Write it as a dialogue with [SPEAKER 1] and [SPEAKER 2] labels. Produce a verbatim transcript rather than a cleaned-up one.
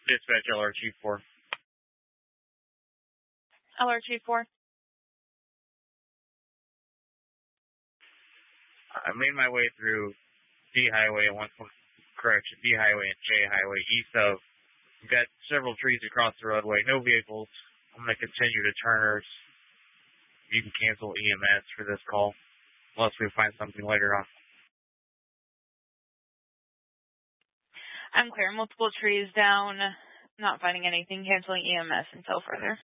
[SPEAKER 1] Dispatch L R Chief four.
[SPEAKER 2] L R Chief four.
[SPEAKER 1] I made my way through D Highway and one correction, D Highway and J Highway east of. We've got several trees across the roadway, no vehicles. I'm going to continue to Turner's. You can cancel E M S for this call, unless we find something later on.
[SPEAKER 2] I'm clear. Multiple trees down. Not finding anything. Canceling E M S until further.